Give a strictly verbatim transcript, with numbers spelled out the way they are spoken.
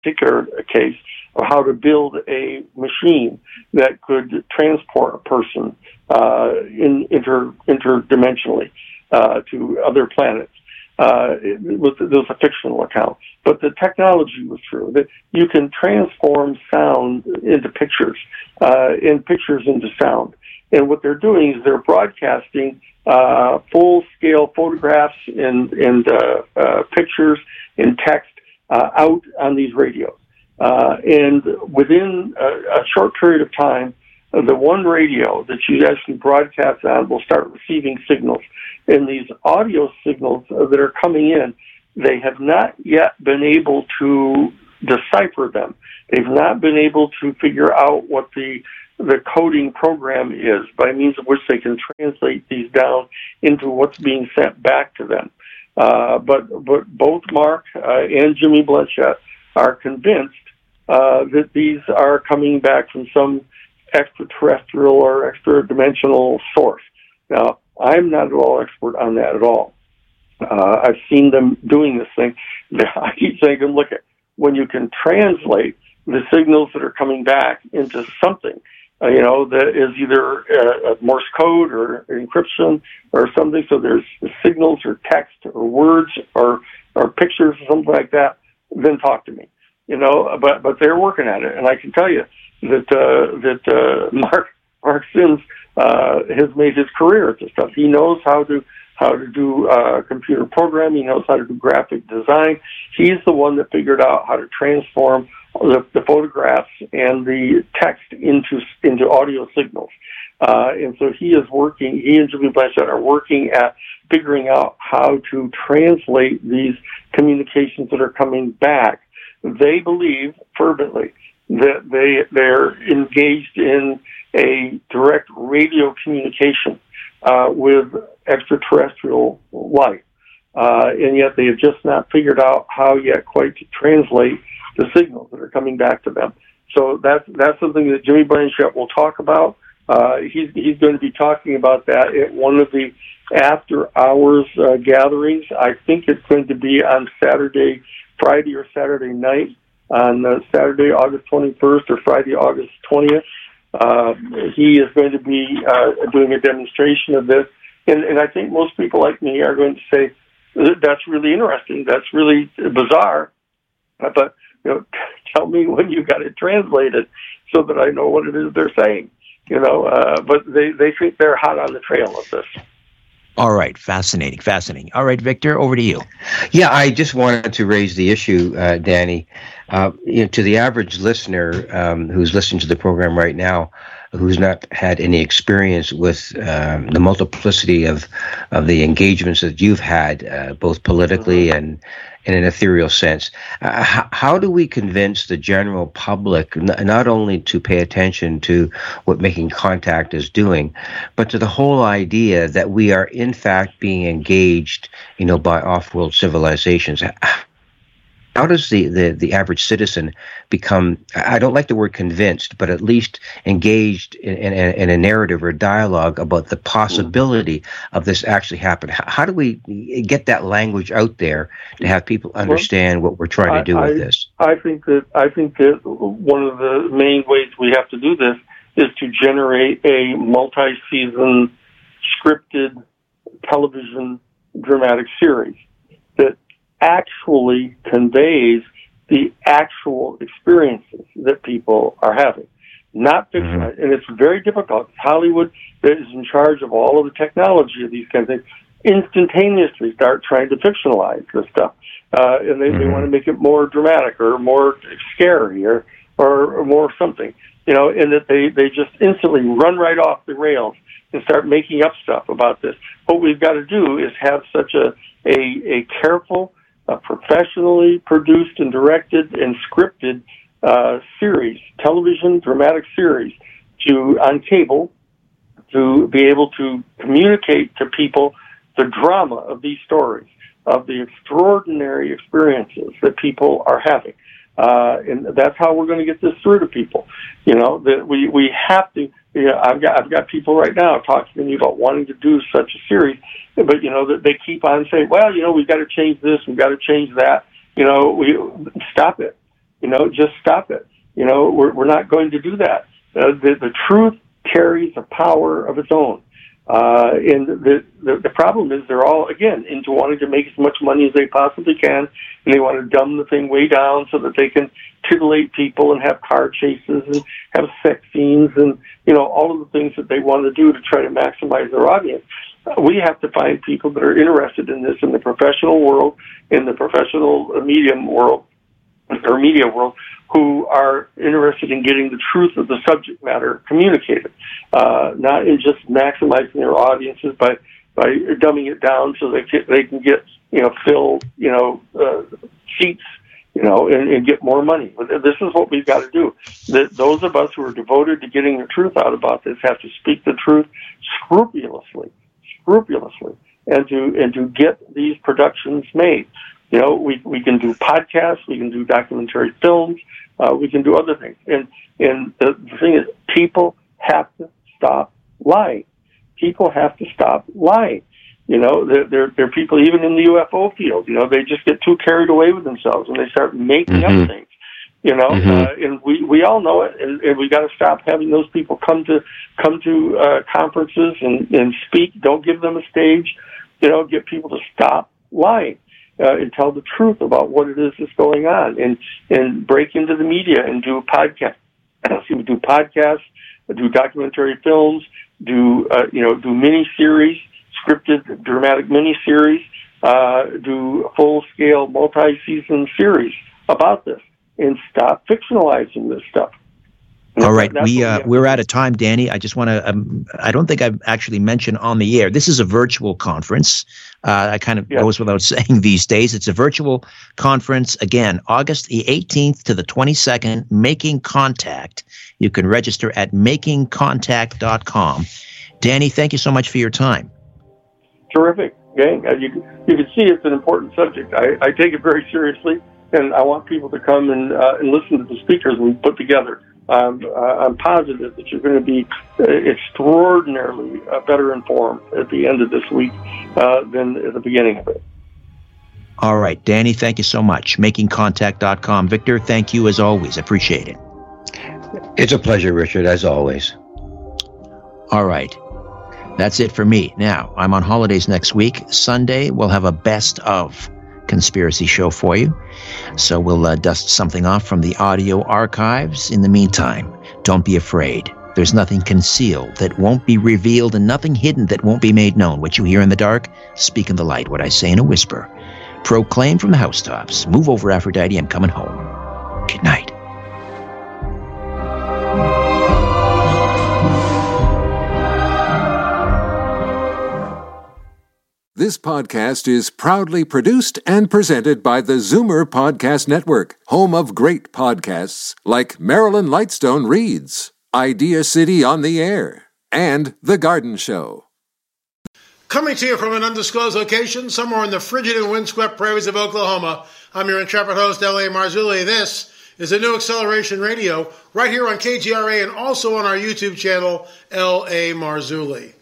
particular case of how to build a machine that could transport a person uh, in inter interdimensionally uh, to other planets. Uh, it was, it was a fictional account, but the technology was true, that you can transform sound into pictures, uh, and pictures into sound. And what they're doing is they're broadcasting uh, full-scale photographs and, and uh, uh, pictures and text uh, out on these radios. Uh, and within a, a short period of time, the one radio that you actually broadcast on will start receiving signals. And these audio signals that are coming in, they have not yet been able to decipher them. They've not been able to figure out what the the coding program is by means of which they can translate these down into what's being sent back to them. Uh, but, but both Mark uh, and Jimmy Blanchette are convinced uh, that these are coming back from some extraterrestrial or extra-dimensional source. Now, I'm not at all expert on that at all. Uh, I've seen them doing this thing. I keep saying, look at when you can translate the signals that are coming back into something, uh, you know, that is either uh, a Morse code or encryption or something. So there's signals or text or words or or pictures or something like that. Then talk to me, you know. But but they're working at it, and I can tell you that uh, that uh, Mark Mark Sims uh, has made his career at this stuff. He knows how to how to do uh, computer programming. He knows how to do graphic design. He's the one that figured out how to transform the, the photographs and the text into into audio signals. Uh, and so he is working. He and Jimmy Blanchette are working at figuring out how to translate these communications that are coming back. They believe fervently that they they're engaged in a direct radio communication uh, with extraterrestrial life, uh, and yet they have just not figured out how yet quite to translate the signals that are coming back to them. So that's that's something that Jimmy Blanchette will talk about. Uh, he's he's going to be talking about that at one of the after hours uh, gatherings. I think it's going to be on Saturday, Friday or Saturday night. On uh, Saturday, August twenty-first, or Friday, August twentieth. Uh, he is going to be uh, doing a demonstration of this. And, and I think most people like me are going to say, that's really interesting, that's really bizarre, but you know, tell me when you got it translated so that I know what it is they're saying. You know, uh, but they, they think they're hot on the trail of this. All right. Fascinating. Fascinating. All right, Victor, over to you. Yeah, I just wanted to raise the issue, uh, Danny. Uh, you know, to the average listener um, who's listening to the program right now, who's not had any experience with um, the multiplicity of, of the engagements that you've had, uh, both politically mm-hmm. and in an ethereal sense, uh, how, how do we convince the general public n- not only to pay attention to what Making Contact is doing, but to the whole idea that we are in fact being engaged, you know, by off-world civilizations? How does the, the, the average citizen become, I don't like the word convinced, but at least engaged in, in, in a narrative or dialogue about the possibility of this actually happening? How, how do we get that language out there to have people understand well, what we're trying to do I, with I, this? I think that I think that one of the main ways we have to do this is to generate a multi-season scripted television dramatic series that actually conveys the actual experiences that people are having, not fiction. Mm-hmm. And it's very difficult. Hollywood that is in charge of all of the technology of these kinds of things instantaneously start trying to fictionalize this stuff. Uh, and they, mm-hmm. they want to make it more dramatic or more scary or, or, or more something, you know, and that they, they just instantly run right off the rails and start making up stuff about this. What we've got to do is have such a, a, a careful, a professionally produced and directed and scripted uh, series, television dramatic series, to on cable, to be able to communicate to people the drama of these stories, of the extraordinary experiences that people are having, uh, and that's how we're going to get this through to people. You know, that we we have to. You know, I've got I've got people right now talking to me about wanting to do such a series, but you know that they keep on saying, well, you know, we've got to change this, we've got to change that. You know, we stop it. You know, just stop it. You know, we're, we're not going to do that. Uh, the, the truth carries a power of its own. Uh, and the, the, the problem is they're all, again, into wanting to make as much money as they possibly can, and they want to dumb the thing way down so that they can titillate people and have car chases and have sex scenes and, you know, all of the things that they want to do to try to maximize their audience. Uh, we have to find people that are interested in this in the professional world, in the professional medium world, or media world, who are interested in getting the truth of the subject matter communicated, uh, not in just maximizing their audiences by by dumbing it down so they can, they can get, you know, fill, you know, uh, seats, you know, and, and get more money. But this is what we've got to do. The, those of us who are devoted to getting the truth out about this have to speak the truth scrupulously, scrupulously, and to and to get these productions made. You know, we, we can do podcasts, we can do documentary films, uh, we can do other things. And, and the, the thing is, people have to stop lying. People have to stop lying. You know, there, there, there are people even in the U F O field, you know, they just get too carried away with themselves and they start making mm-hmm. up things. You know, mm-hmm. uh, and we, we all know it, and, and we got to stop having those people come to, come to, uh, conferences and, and speak. Don't give them a stage. You know, get people to stop lying. Uh, and tell the truth about what it is that's going on, and and break into the media and do podcasts. do podcasts, do documentary films, do uh, you know do mini series, scripted dramatic mini series, uh, do full scale multi season series about this, and stop fictionalizing this stuff. All right, we uh, we're out of time, Danny. I just want to. Um, I don't think I've actually mentioned on the air. This is a virtual conference. Uh, I kind of yeah. goes without saying these days. It's a virtual conference. Again, August the eighteenth to the twenty-second. Making Contact. You can register at making contact dot com. Danny, thank you so much for your time. Terrific, gang. Uh, you you can see it's an important subject. I, I take it very seriously, and I want people to come and uh, and listen to the speakers we put together. Um, uh, I'm positive that you're going to be uh, extraordinarily uh, better informed at the end of this week uh, than at the beginning of it. All right, Danny, thank you so much. making contact dot com. Victor, thank you as always. Appreciate it. It's a pleasure, Richard, as always. All right. That's it for me. Now, I'm on holidays next week. Sunday, we'll have a best of conspiracy show for you. So we'll uh, dust something off from the audio archives. In the meantime, don't be afraid. There's nothing concealed that won't be revealed and nothing hidden that won't be made known. What you hear in the dark, speak in the light. What I say in a whisper, proclaim from the housetops. Move over, Aphrodite. I'm coming home. Good night. This podcast is proudly produced and presented by the Zoomer Podcast Network, home of great podcasts like Marilyn Lightstone Reads, Idea City on the Air, and The Garden Show. Coming to you from an undisclosed location somewhere in the frigid and windswept prairies of Oklahoma, I'm your intrepid host, L A. Marzulli. This is a new Acceleration Radio right here on K G R A and also on our YouTube channel, L A. Marzulli.